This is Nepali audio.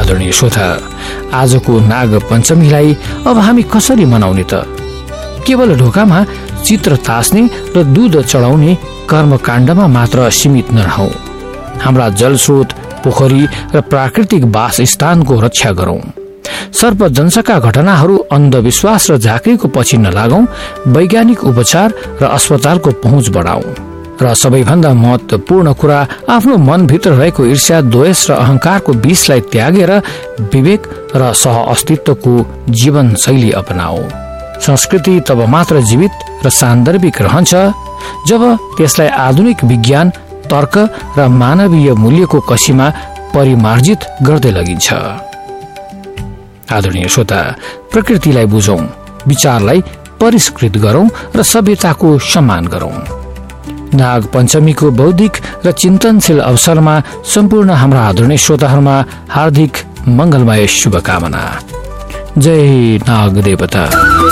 आदरणीय श्रोता, आजको नाग पञ्चमीलाई अब हामी कसरी मनाउने त? केवल ढोकामा चित्र तास्ने र दूध चढाउने कर्मकाण्डमा मात्र सीमित नरहौं। हाम्रा जलस्रोत, पोखरी र प्राकृतिक वासस्थानको रक्षा गरौं। सर्पदंशका घटनाहरू अन्धविश्वास र झाँक्रीको पछि नलागौं। वैज्ञानिक उपचार र अस्पतालको पहुँच बढाउँ र सबैभन्दा महत्वपूर्ण कुरा, आफ्नो मनभित्र रहेको ईर्ष्या, द्वेष र अहंकारको विषलाई त्यागेर विवेक र सह अस्तित्वको जीवनशैली अपनाऊ। संस्कृति तब मात्र जीवित र सान्दर्भिक रहन्छ जब त्यसलाई आधुनिक विज्ञान, तर्क र मानवीय मूल्यको कसीमा परिमार्जित गर्दै लगिन्छ। आदरणीय श्रोता, प्रकृतिलाई बुझौं, विचारलाई परिष्कृत गरौं र सभ्यताको सम्मान गरौं। नाग पञ्चमीको बौद्धिक र चिन्तनशील अवसरमा सम्पूर्ण हाम्रा आदरणीय श्रोताहरूमा हार्दिक मंगलमय शुभकामना। जय नाग देवता।